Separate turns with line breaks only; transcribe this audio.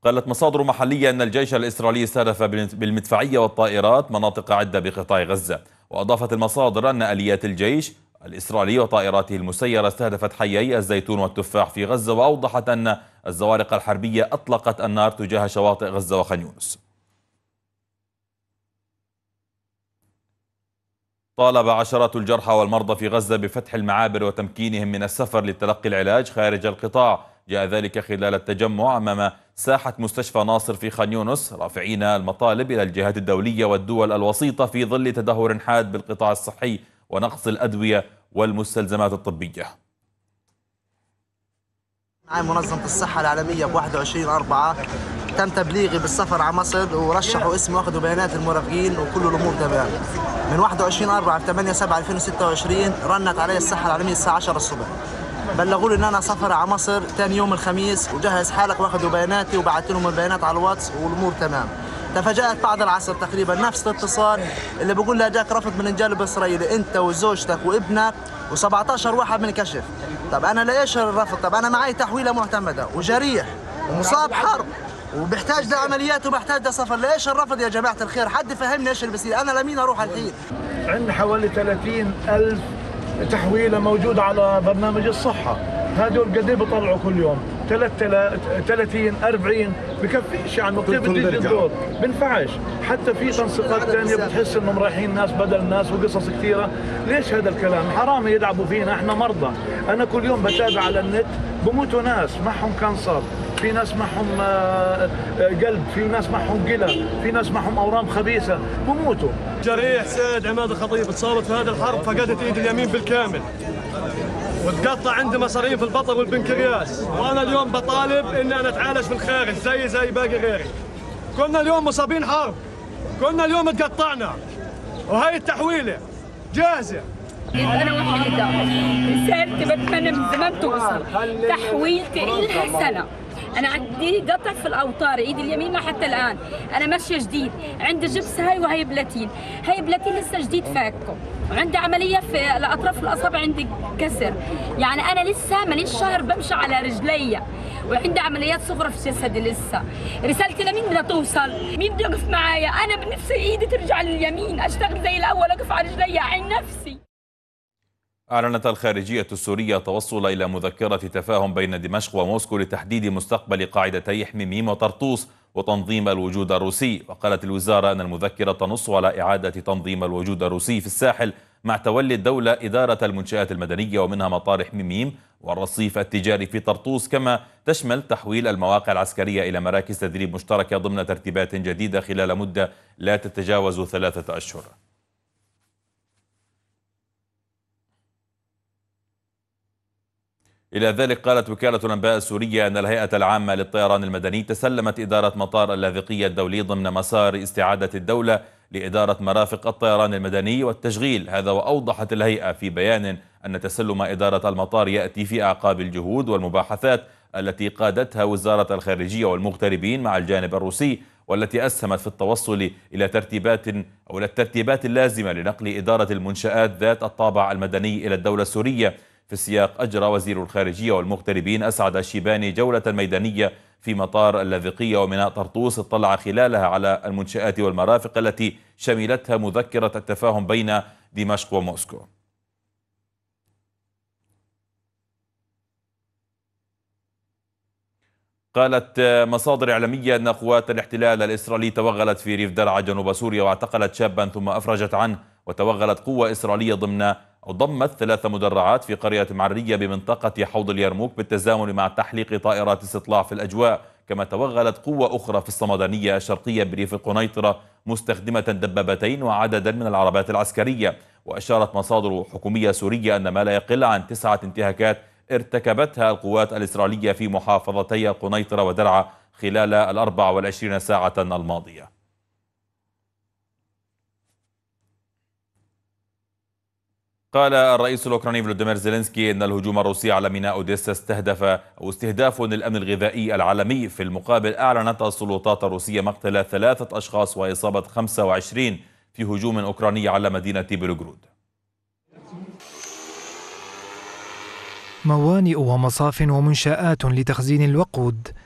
قالت مصادر محلية أن الجيش الإسرائيلي استهدف بالمدفعية والطائرات مناطق عدة بقطاع غزة. وأضافت المصادر أن آليات الجيش الإسرائيلي وطائراته المسيرة استهدفت حيي الزيتون والتفاح في غزة. وأوضحت أن الزوارق الحربية أطلقت النار تجاه شواطئ غزة وخان يونس. طالب عشرات الجرحى والمرضى في غزة بفتح المعابر وتمكينهم من السفر لتلقي العلاج خارج القطاع. جاء ذلك خلال التجمع أمام ساحة مستشفى ناصر في خان يونس، رافعين المطالب إلى الجهات الدولية والدول الوسيطة في ظل تدهور حاد بالقطاع الصحي ونقص الأدوية والمستلزمات الطبية.
معي منظمة الصحة العالمية ب 21/4 تم تبليغي بالسفر على مصر ورشحوا اسمي واخذوا بيانات المرافقين وكل الأمور تمام. من 21/4 ل 8/7/2026 رنت علي الصحة العالمية الساعة 10 الصبح، بلغوا لي ان انا سفر على مصر ثاني يوم الخميس وجهز حالك واخذوا بياناتي وبعثت لهم البيانات على الواتس والامور تمام. تفاجأت بعد العصر تقريبا نفس الاتصال اللي بقول لي جاك رفض من الجانب الاسرائيلي انت وزوجتك وابنك و17 واحد من الكشف. طب انا ليش الرفض؟ طب انا معي تحويله معتمده وجريح ومصاب حرب وبحتاج لعمليات وبحتاج لسفر، ليش الرفض يا جماعه الخير؟ حد يفهمني ايش اللي بصير؟ انا لمين اروح الحين؟
عندنا حوالي 30,000 تحويله موجوده على برنامج الصحه، هذول قد ايه بيطلعوا كل يوم؟ 30 40 بكفيش يعني كيف بتيجي الدور؟ بنفعش. حتى في تنسيقات ثانيه بتحس انهم رايحين ناس بدل ناس وقصص كثيره. ليش هذا الكلام؟ حرام يلعبوا فينا، احنا مرضى. انا كل يوم بتابع على النت بموتوا ناس معهم كانسر، في ناس معهم قلب، في ناس معهم قلب، في ناس معهم اورام خبيثه بموتوا.
جريح سيد عماد الخطيب اتصابت في هذه الحرب، فقدت ايدي اليمين بالكامل وتقطع عندي مصارين في البطن والبنكرياس، وانا اليوم بطالب ان انا اتعالج في الخارج زي باقي غيري. كنا اليوم مصابين حرب، كنا اليوم تقطعنا، وهي التحويله جاهزه.
أنا وحيدة رسالتي بتمنى من زمان توصل، تحويلتي إلها سنة، أنا عندي قطع في الأوتار إيدي اليمين حتى الآن، أنا ماشية جديد، عندي جبس هاي وهي بلاتين، هاي بلاتين لسه جديد فاكه، وعندي عملية في الأطراف الأصابع عندي كسر، يعني أنا لسه ماليش شهر بمشي على رجلي، وعندي عمليات صغرى في جسدي لسه. رسالتي لمين بدها توصل؟ مين بده يقف معايا؟ أنا بنفسي إيدي ترجع لليمين، أشتغل زي الأول، أقف على رجلي، أعين نفسي.
أعلنت الخارجية السورية توصل إلى مذكرة تفاهم بين دمشق وموسكو لتحديد مستقبل قاعدتي حميميم وطرطوس وتنظيم الوجود الروسي. وقالت الوزارة أن المذكرة تنص على إعادة تنظيم الوجود الروسي في الساحل مع تولي الدولة إدارة المنشآت المدنية ومنها مطار حميميم والرصيف التجاري في طرطوس، كما تشمل تحويل المواقع العسكرية إلى مراكز تدريب مشتركة ضمن ترتيبات جديدة خلال مدة لا تتجاوز 3 أشهر. إلى ذلك قالت وكالة الأنباء السورية أن الهيئة العامة للطيران المدني تسلمت إدارة مطار اللاذقية الدولي ضمن مسار استعادة الدولة لإدارة مرافق الطيران المدني والتشغيل. هذا وأوضحت الهيئة في بيان أن تسلم إدارة المطار يأتي في أعقاب الجهود والمباحثات التي قادتها وزارة الخارجية والمغتربين مع الجانب الروسي، والتي أسهمت في التوصل إلى الترتيبات اللازمة لنقل إدارة المنشآت ذات الطابع المدني إلى الدولة السورية. في السياق أجرى وزير الخارجية والمغتربين أسعد الشيباني جولة ميدانية في مطار اللاذقية وميناء طرطوس، اطلع خلالها على المنشآت والمرافق التي شملتها مذكرة التفاهم بين دمشق وموسكو. قالت مصادر إعلامية أن قوات الاحتلال الإسرائيلي توغلت في ريف درعا جنوب سوريا واعتقلت شابا ثم أفرجت عنه. وتوغلت قوة إسرائيلية ضمت 3 مدرعات في قرية معرية بمنطقة حوض اليرموك بالتزامن مع تحليق طائرات استطلاع في الأجواء. كما توغلت قوة أخرى في الصمدانية الشرقية بريف القنيطرة مستخدمة دبابتين وعددا من العربات العسكرية. وأشارت مصادر حكومية سورية أن ما لا يقل عن 9 انتهاكات ارتكبتها القوات الإسرائيلية في محافظتي القنيطرة ودرعا خلال 24 ساعة الماضية. قال الرئيس الأوكراني فلوديمير زيلينسكي أن الهجوم الروسي على ميناء أوديسا استهداف للأمن الغذائي العالمي. في المقابل أعلنت السلطات الروسية مقتل 3 أشخاص وإصابة 25 في هجوم أوكراني على مدينة بيلغرود.
موانئ ومصاف ومنشآت لتخزين الوقود